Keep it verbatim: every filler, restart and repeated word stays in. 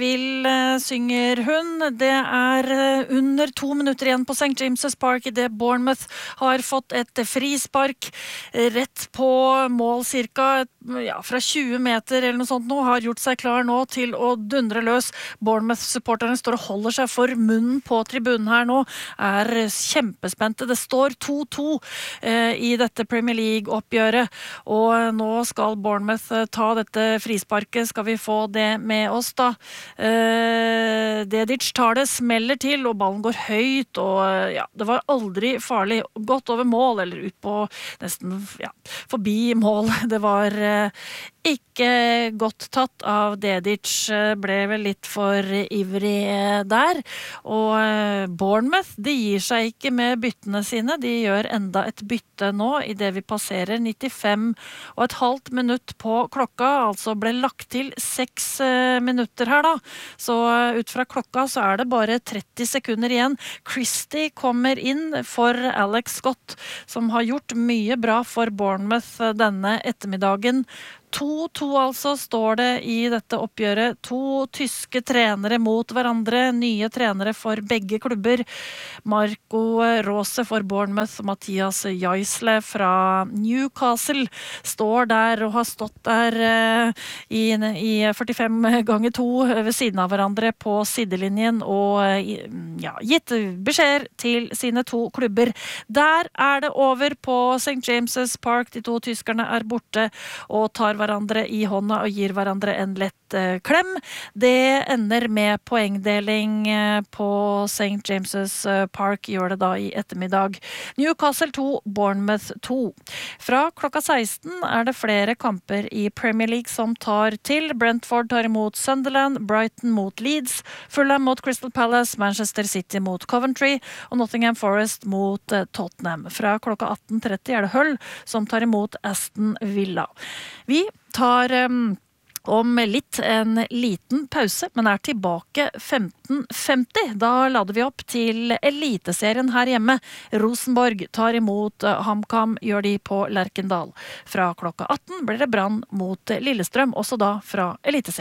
Vil, eh, synger hun. Det er eh, under to minutter igjen på Saint James's Park i det Bournemouth har fått et frispark eh, rett på mål cirka ja, fra tjue meter eller noe sånt nå, har gjort seg klar nå til å dundre løs. Bournemouth-supporterne står og holder seg for munnen på tribunen her nå, er kjempespente. Det står to to eh, i dette Premier League-oppgjøret, og nå skal Bournemouth eh, ta dette frisparket. Skal vi få det med oss da? Uh, Dedic tar det, smeller til, og ballen går høyt, og uh, ja, det var aldri farlig. Godt over mål, eller ut på nesten ja, forbi mål. Det var uh, ikke godt tatt av Dedic, uh, ble vel litt for ivrig uh, der. Og uh, Bournemouth, de gir seg ikke med byttene sine. De gjør enda et bytte nå, i det vi passerer nittifem og et halvt minutt på klokka, altså ble lagt til seks uh, minutter her da. Så ut fra klokka så er det bare tretti sekunder igjen. Christie kommer inn for Alex Scott, som har gjort mye bra for Bournemouth denne ettermiddagen. to to altså står det i dette oppgjøret. To tyske trenere mot hverandre, nye trenere for begge klubber. Marco Rose for Bournemouth og Mathias Jaisle fra Newcastle står der og har stått der uh, i, i førtifem ganger to ved siden av hverandre på sidelinjen og uh, ja, gitt beskjed til sine to klubber. Der er det over på Saint James's Park. De to tyskerne er borte og tar hverandre i hånda og gir hverandre en lett eh, klem. Det ender med poengdeling eh, på Saint James's eh, Park, gjør det da i ettermiddag. Newcastle to, Bournemouth to. Fra klokka seksten er det flere kamper i Premier League som tar til. Brentford tar imot Sunderland, Brighton mot Leeds, Fulham mot Crystal Palace, Manchester City mot Coventry og Nottingham Forest mot eh, Tottenham. Fra klokka atten tretti er det Hull som tar imot Aston Villa. Vi tar um, om litt en liten pause, men er tilbake femten femti. Da lader vi opp til Eliteserien her hjemme. Rosenborg tar imot uh, HamKam, gjør de på Lerkendal. Fra klokka atten blir det Brann mot Lillestrøm, også da fra Eliteserien.